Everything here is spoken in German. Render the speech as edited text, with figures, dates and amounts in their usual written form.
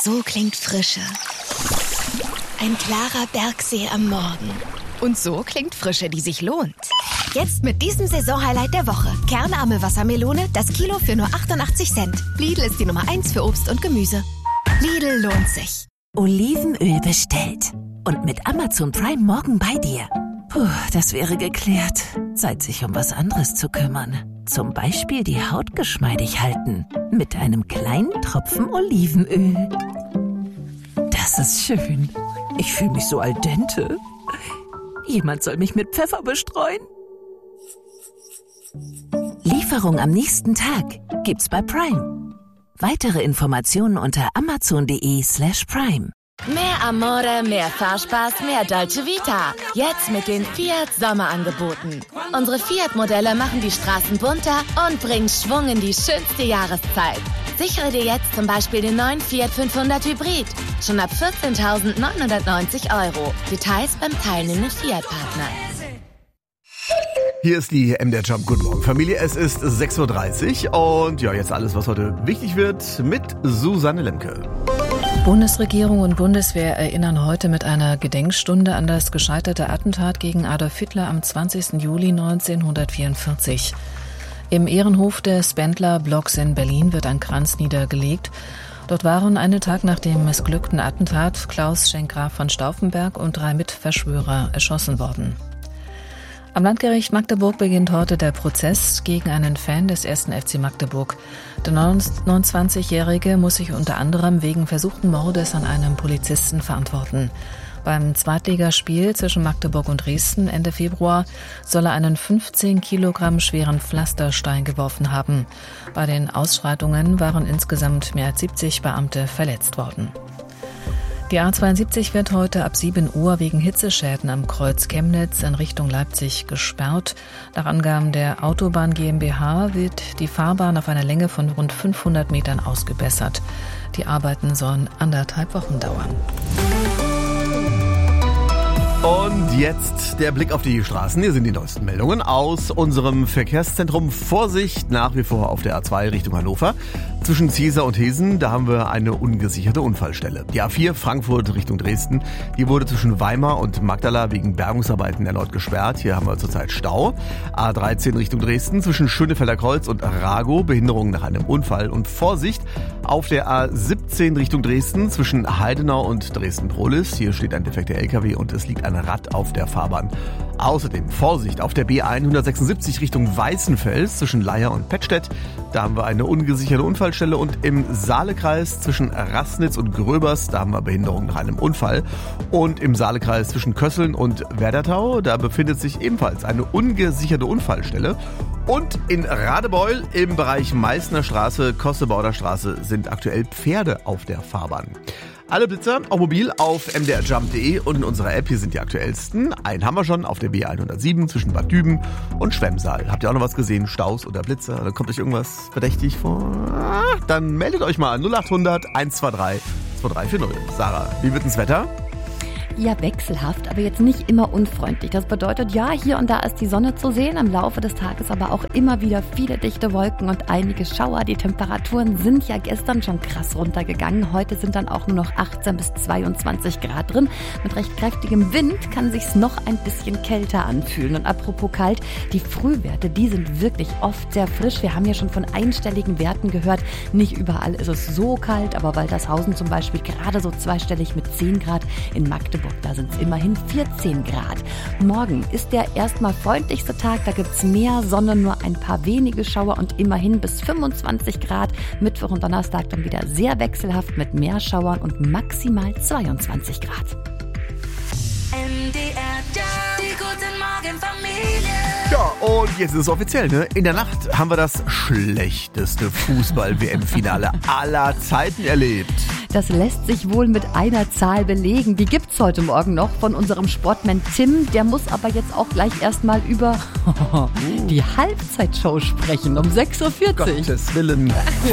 So klingt Frische. Ein klarer Bergsee am Morgen. Und so klingt Frische, die sich lohnt. Jetzt mit diesem Saisonhighlight der Woche. Kernarme Wassermelone, das Kilo für nur 88 Cent. Lidl ist die Nummer 1 für Obst und Gemüse. Lidl lohnt sich. Olivenöl bestellt. Und mit Amazon Prime morgen bei dir. Puh, das wäre geklärt. Zeit, sich um was anderes zu kümmern. Zum Beispiel die Haut geschmeidig halten. Mit einem kleinen Tropfen Olivenöl. Das ist schön. Ich fühle mich so al dente. Jemand soll mich mit Pfeffer bestreuen. Lieferung am nächsten Tag gibt's bei Prime. Weitere Informationen unter amazon.de/prime. Mehr Amore, mehr Fahrspaß, mehr Dolce Vita. Jetzt mit den Fiat Sommerangeboten. Unsere Fiat-Modelle machen die Straßen bunter und bringen Schwung in die schönste Jahreszeit. Sichere dir jetzt zum Beispiel den neuen Fiat 500 Hybrid. Schon ab 14.990 €. Details beim teilnehmenden Fiat-Partner. Hier ist die MDR Jump. Guten Morgen, Familie. Es ist 6:30 Uhr und ja, jetzt alles, was heute wichtig wird, mit Susanne Lemke. Bundesregierung und Bundeswehr erinnern heute mit einer Gedenkstunde an das gescheiterte Attentat gegen Adolf Hitler am 20. Juli 1944. Im Ehrenhof des Bendler-Blocks in Berlin wird ein Kranz niedergelegt. Dort waren einen Tag nach dem missglückten Attentat Klaus Schenk-Graf von Stauffenberg und 3 Mitverschwörer erschossen worden. Am Landgericht Magdeburg beginnt heute der Prozess gegen einen Fan des 1. FC Magdeburg. Der 29-Jährige muss sich unter anderem wegen versuchten Mordes an einem Polizisten verantworten. Beim Zweitligaspiel zwischen Magdeburg und Dresden Ende Februar soll er einen 15 Kilogramm schweren Pflasterstein geworfen haben. Bei den Ausschreitungen waren insgesamt mehr als 70 Beamte verletzt worden. Die A72 wird heute ab 7 Uhr wegen Hitzeschäden am Kreuz Chemnitz in Richtung Leipzig gesperrt. Nach Angaben der Autobahn GmbH wird die Fahrbahn auf einer Länge von rund 500 Metern ausgebessert. Die Arbeiten sollen 1,5 Wochen dauern. Und jetzt der Blick auf die Straßen. Hier sind die neuesten Meldungen aus unserem Verkehrszentrum. Vorsicht nach wie vor auf der A2 Richtung Hannover. Zwischen Ziesar und Hesen, da haben wir eine ungesicherte Unfallstelle. Die A4 Frankfurt Richtung Dresden, die wurde zwischen Weimar und Magdala wegen Bergungsarbeiten erneut gesperrt. Hier haben wir zurzeit Stau. A13 Richtung Dresden, zwischen Schönefelder Kreuz und Ragow, Behinderung nach einem Unfall. Und Vorsicht auf der A17 Richtung Dresden, zwischen Heidenau und Dresden-Prohlis. Hier steht ein defekter LKW und es liegt ein Rad auf der Fahrbahn. Außerdem Vorsicht auf der B176 Richtung Weißenfels zwischen Leier und Pettstedt. Da haben wir eine ungesicherte Unfallstelle und im Saalekreis zwischen Rassnitz und Gröbers, da haben wir Behinderung nach einem Unfall. Und im Saalekreis zwischen Kösseln und Werdertau, da befindet sich ebenfalls eine ungesicherte Unfallstelle. Und in Radebeul im Bereich Meißner Straße, Kossebauder Straße sind aktuell Pferde auf der Fahrbahn. Alle Blitzer, auch mobil auf mdrjump.de und in unserer App, hier sind die aktuellsten. Einen haben wir schon auf der B107 zwischen Bad Düben und Schwemmsaal. Habt ihr auch noch was gesehen? Staus oder Blitzer? Oder kommt euch irgendwas verdächtig vor? Dann meldet euch mal an 0800 123 2340. Sarah, wie wird das Wetter? Ja, wechselhaft, aber jetzt nicht immer unfreundlich. Das bedeutet, ja, hier und da ist die Sonne zu sehen, im Laufe des Tages aber auch immer wieder viele dichte Wolken und einige Schauer. Die Temperaturen sind ja gestern schon krass runtergegangen. Heute sind dann auch nur noch 18 bis 22 Grad drin. Mit recht kräftigem Wind kann sich's noch ein bisschen kälter anfühlen. Und apropos kalt, die Frühwerte, die sind wirklich oft sehr frisch. Wir haben ja schon von einstelligen Werten gehört. Nicht überall ist es so kalt, aber Waltershausen zum Beispiel gerade so zweistellig mit 10 Grad. In Magdeburg, da sind es immerhin 14 Grad. Morgen ist der erstmal freundlichste Tag. Da gibt es mehr Sonne, nur ein paar wenige Schauer und immerhin bis 25 Grad. Mittwoch und Donnerstag dann wieder sehr wechselhaft mit mehr Schauern und maximal 22 Grad. Die guten Morgen Familie. Ja, und jetzt ist es offiziell, ne? In der Nacht haben wir das schlechteste Fußball-WM-Finale aller Zeiten erlebt. Das lässt sich wohl mit einer Zahl belegen. Die gibt's heute Morgen noch von unserem Sportman Tim. Der muss aber jetzt auch gleich erstmal über die Halbzeitshow sprechen um 6:40 Uhr. Gottes Willen.